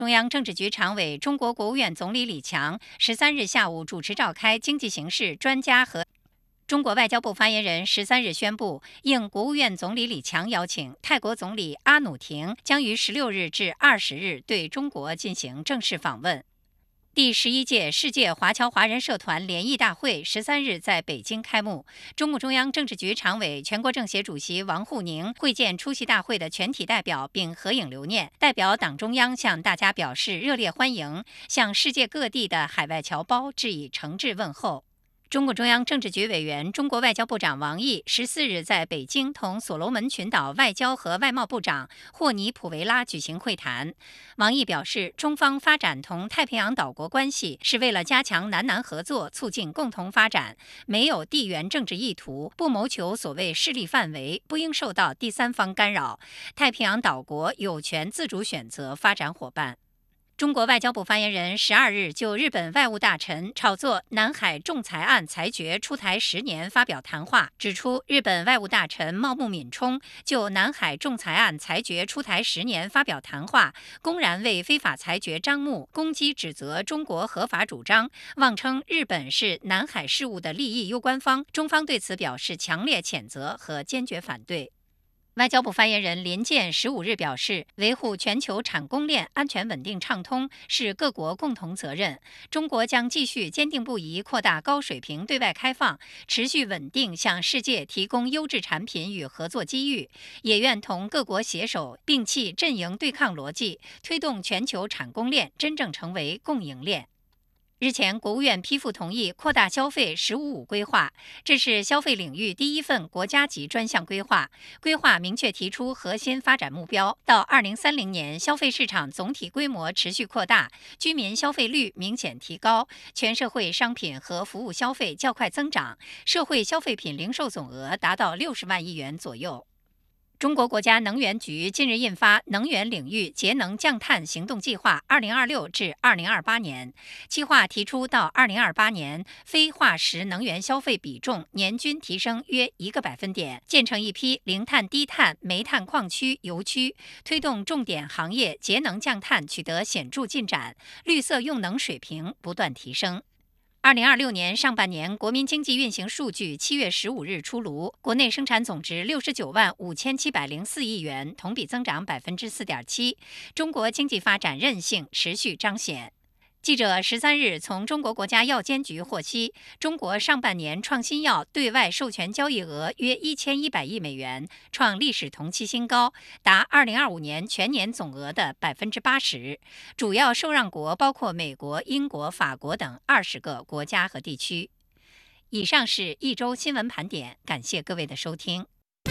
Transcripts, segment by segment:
中央政治局常委、中国国务院总理李强13日下午主持召开经济形势专家和中国外交部发言人13日宣布，应国务院总理李强邀请，泰国总理阿努廷将于16日至20日对中国进行正式访问。第11届世界华侨华人社团联谊大会13日在北京开幕，中共中央政治局常委、全国政协主席王沪宁会见出席大会的全体代表并合影留念，代表党中央向大家表示热烈欢迎，向世界各地的海外侨胞致以诚挚问候。中共中央政治局委员、中国外交部长王毅14日在北京同所罗门群岛外交和外贸部长霍尼普维拉举行会谈。王毅表示，中方发展同太平洋岛国关系是为了加强南南合作，促进共同发展，没有地缘政治意图，不谋求所谓势力范围，不应受到第三方干扰。太平洋岛国有权自主选择发展伙伴。中国外交部发言人12日就日本外务大臣炒作南海仲裁案裁决出台10年发表谈话，指出日本外务大臣茂木敏充就南海仲裁案裁决出台10年发表谈话，公然为非法裁决张目，攻击指责中国合法主张，妄称日本是南海事务的利益攸关方，中方对此表示强烈谴责和坚决反对。外交部发言人林健15日表示，维护全球产供链安全稳定畅通是各国共同责任。中国将继续坚定不移扩大高水平对外开放，持续稳定向世界提供优质产品与合作机遇，也愿同各国携手，摒弃阵营对抗逻辑，推动全球产供链真正成为共赢链。日前，国务院批复同意扩大消费“十五五”规划，这是消费领域第一份国家级专项规划。规划明确提出核心发展目标，到2030年，消费市场总体规模持续扩大，居民消费率明显提高，全社会商品和服务消费较快增长，社会消费品零售总额达到60万亿元左右。中国国家能源局近日印发《能源领域节能降碳行动计划 （2026 至2028年）》，计划提出到2028年，非化石能源消费比重年均提升约1个百分点，建成一批零碳、低碳、煤炭矿区、油区，推动重点行业节能降碳取得显著进展，绿色用能水平不断提升。2026年上半年国民经济运行数据7月15日出炉，国内生产总值69万5704亿元，同比增长4.7%。中国经济发展韧性持续彰显。记者13日从中国国家药监局获悉，中国上半年创新药对外授权交易额约1100亿美元，创历史同期新高，达2025年全年总额的80%。主要受让国包括美国、英国、法国等20个国家和地区。以上是一周新闻盘点，感谢各位的收听。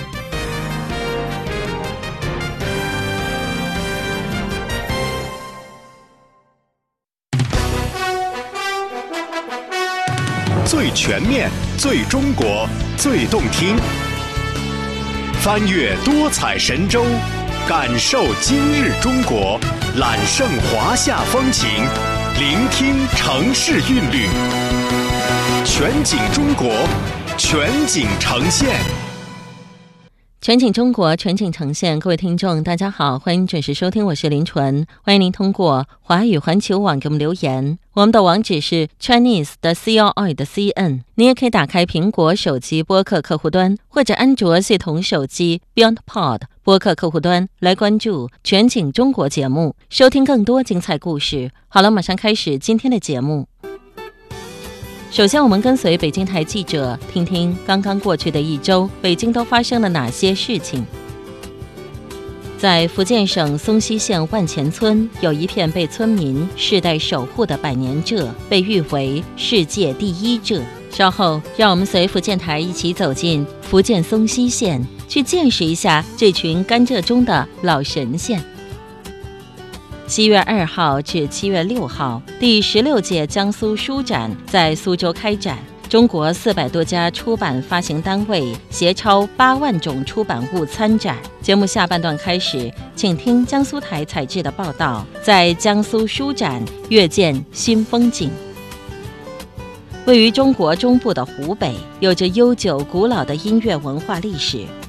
最全面、最中国、最动听，翻越多彩神州，感受今日中国，揽胜华夏风情，聆听城市韵律，全景中国，全景呈现。 全景中国，全景呈现。各位听众大家好，欢迎准时收听，我是林纯。欢迎您通过华语环球网给我们留言，我们的网址是 Chinese 的 CRI 的 CN。 你也可以打开苹果手机播客客户端，或者安卓系统手机 BeyondPod 播客客户端来关注全景中国节目，收听更多精彩故事。好了，马上开始今天的节目。首先，我们跟随北京台记者听听刚刚过去的一周，北京都发生了哪些事情。在福建省松溪县万钱村，有一片被村民世代守护的百年蔗，被誉为世界第一蔗。稍后，让我们随福建台一起走进福建松溪县，去见识一下这群甘蔗中的老神仙。7月2号至7月6号，第16届江苏书展在苏州开展。中国400多家出版发行单位携超8万种出版物参展。节目下半段开始，请听江苏台采制的报道，在江苏书展阅见新风景。位于中国中部的湖北，有着悠久古老的音乐文化历史。